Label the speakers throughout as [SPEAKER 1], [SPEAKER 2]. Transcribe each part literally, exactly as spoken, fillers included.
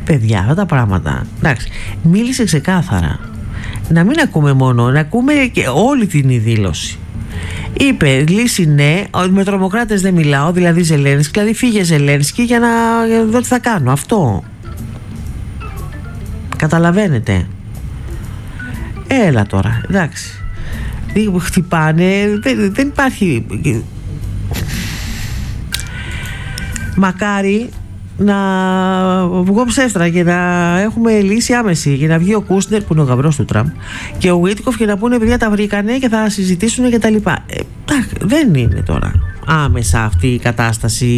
[SPEAKER 1] παιδιά, αυτά τα πράγματα, εντάξει, μίλησε ξεκάθαρα. Να μην ακούμε μόνο, να ακούμε και όλη την δήλωση. Είπε λύση ναι, με τρομοκράτες δεν μιλάω, δηλαδή Ζελένσκι, δηλαδή φύγε Ζελένσκι για να δω τι θα κάνω. Αυτό καταλαβαίνετε. Έλα τώρα, εντάξει, χτυπάνε, δεν, δεν υπάρχει. Μακάρι να βγω ψεύτρα και να έχουμε λύση άμεση, για να βγει ο Κούσνερ που είναι ο γαμπρός του Τραμπ και ο Βίτκοφ και να πούνε παιδιά τα βρήκανε και θα συζητήσουν και τα λοιπά. Ε, δεν είναι τώρα άμεσα αυτή η κατάσταση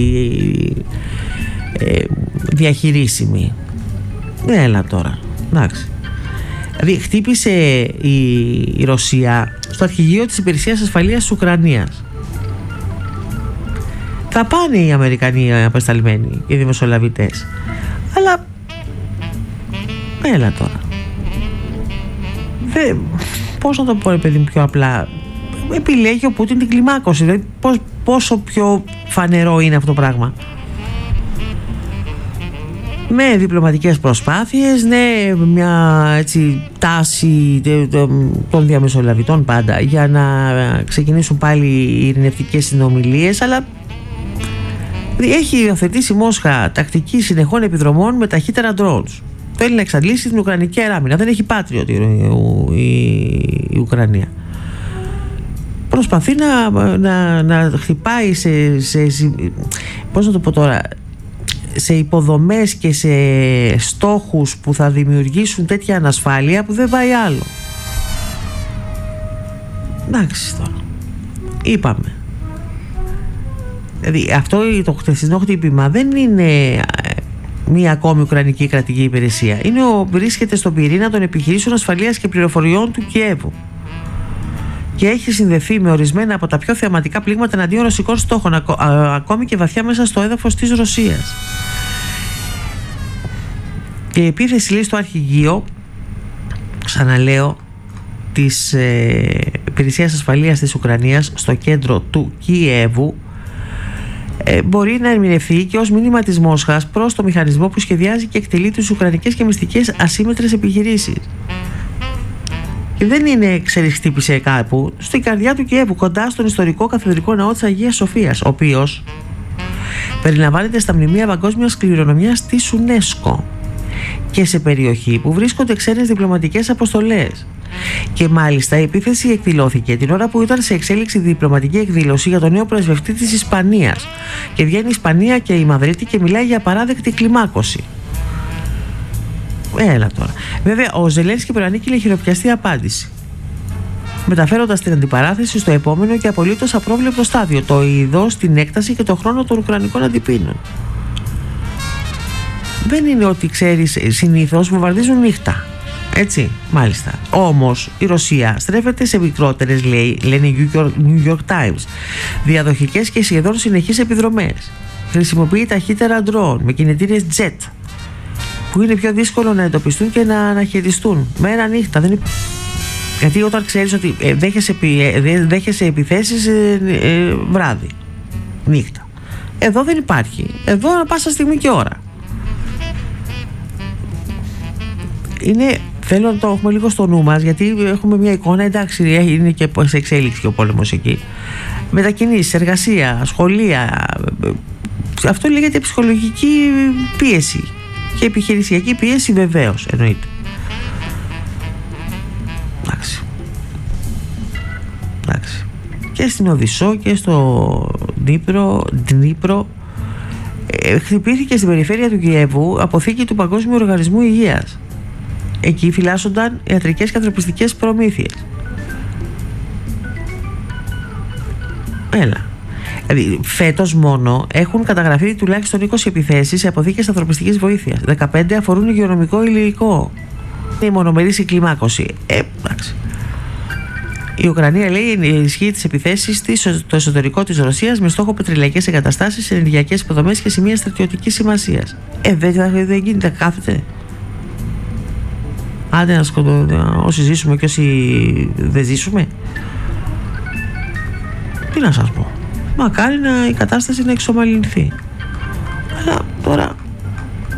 [SPEAKER 1] ε, διαχειρίσιμη. Έλα τώρα, εντάξει. Δηλαδή χτύπησε η, η Ρωσία στο αρχηγείο της Υπηρεσίας Ασφαλείας της Ουκρανίας. Θα πάνε οι Αμερικανοί απεσταλμένοι, οι δημοσιολαβητές. Αλλά έλα τώρα. Δε, πώς να το πω, ρε παιδί μου, πιο απλά. Επιλέγει ο Πούτιν την κλιμάκωση. Δηλαδή, πώς, πόσο πιο φανερό είναι αυτό το πράγμα. Με διπλωματικές προσπάθειες, ναι, μια έτσι τάση των διαμεσολαβητών πάντα για να ξεκινήσουν πάλι οι ειρηνευτικές συνομιλίες, αλλά έχει υιοθετήσει η Μόσχα τακτική συνεχών επιδρομών με ταχύτερα drones. Θέλει να εξαντλήσει την Ουκρανική αεράμινα. Δεν έχει Patriot η, η, η Ουκρανία. Προσπαθεί να, να, να χτυπάει σε, σε, σε, πώς να το πω τώρα, σε υποδομές και σε στόχους που θα δημιουργήσουν τέτοια ανασφάλεια που δεν πάει άλλο. Εντάξει τώρα. Είπαμε. Δηλαδή αυτό το χθεσινό χτύπημα δεν είναι μία ακόμη Ουκρανική κρατική υπηρεσία. Είναι ο, βρίσκεται στον πυρήνα των επιχειρήσεων ασφαλείας και πληροφοριών του Κιέβου και έχει συνδεθεί με ορισμένα από τα πιο θεαματικά πλήγματα εναντίον ρωσικών στόχων, ακο, α, ακόμη και βαθιά μέσα στο έδαφος της Ρωσίας. Και η επίθεση λέει στο αρχηγείο, ξαναλέω, της ε, Υπηρεσίας Ασφαλείας της Ουκρανίας στο κέντρο του Κιέβου, ε, μπορεί να ερμηνευθεί και ως μήνυμα της Μόσχας προς το μηχανισμό που σχεδιάζει και εκτελεί τις ουκρανικές και μυστικές ασύμμετρες επιχειρήσεις. Και δεν είναι, ξέρεις, χτύπησε κάπου, στην καρδιά του Κιέβου, κοντά στον ιστορικό καθεδρικό ναό της Αγίας Σοφίας, ο οποίος περιλαμβάνεται στα μνημεία παγκόσμιας κληρονομιάς της UNESCO και σε περιοχή που βρίσκονται ξένες διπλωματικές αποστολές. Και μάλιστα η επίθεση εκδηλώθηκε την ώρα που ήταν σε εξέλιξη διπλωματική εκδήλωση για τον νέο πρεσβευτή της Ισπανίας. Και βγαίνει η Ισπανία και η Μαδρίτη και μιλάει για απαράδεκτη κλιμάκωση. Έλα τώρα. Βέβαια, ο Ζελένσκι προανήκειλε χειροπιαστή απάντηση, μεταφέροντας την αντιπαράθεση στο επόμενο και απολύτως απρόβλεπτο στάδιο, το είδος, την έκταση και το χρόνο των ουκρανικών αντιπίνων. Δεν είναι ότι, ξέρεις, συνήθως βομβαρδίζουν νύχτα. Έτσι, μάλιστα. Όμως η Ρωσία στρέφεται σε μικρότερες, λέει, λένε οι New York Times, διαδοχικές και σχεδόν συνεχείς επιδρομές. Χρησιμοποιεί ταχύτερα drone με κινητήρες jet, που είναι πιο δύσκολο να εντοπιστούν και να αναχαιριστούν μέρα νύχτα. Δεν είναι... Γιατί όταν ξέρεις ότι ε, δέχεσαι, επι, ε, δέχεσαι επιθέσεις ε, ε, βράδυ, νύχτα. Εδώ δεν υπάρχει. Εδώ ανά πάσα στιγμή και ώρα. Είναι, θέλω να το έχουμε λίγο στο νου μας, γιατί έχουμε μια εικόνα, εντάξει, είναι και σε εξέλιξη και ο πόλεμος εκεί. Μετακινήσεις, εργασία, σχολεία. Αυτό λέγεται ψυχολογική πίεση. Και επιχειρησιακή πίεση, βεβαίως, εννοείται. Εντάξει. Εντάξει. Και στην Οδυσσό και στο Δνίπρο, Δνίπρο ε, χτυπήθηκε στην περιφέρεια του Κιέβου αποθήκη του Παγκόσμιου Οργανισμού Υγείας. Εκεί φυλάσσονταν ιατρικές και ανθρωπιστικές προμήθειες. Έλα. Δηλαδή, φέτος μόνο έχουν καταγραφεί τουλάχιστον είκοσι επιθέσεις σε αποθήκες ανθρωπιστικής βοήθειας. δεκαπέντε αφορούν υγειονομικό υλικό. Είναι η μονομερής η κλιμάκωση. Ε, εντάξει. Η Ουκρανία, λέει, ενισχύει τις επιθέσεις στο εσωτερικό της Ρωσίας με στόχο πετρελαϊκές εγκαταστάσεις, ενεργειακές υποδομές και σημεία στρατιωτικής σημασίας. Ε, δεν, δεν γίνεται, κάθεται. Άντε να σκοτώ, όσοι ζήσουμε και όσοι δεν ζήσουμε. Τι να σας πω. Μακάρι να η κατάσταση να εξομαλυνθεί. Αλλά τώρα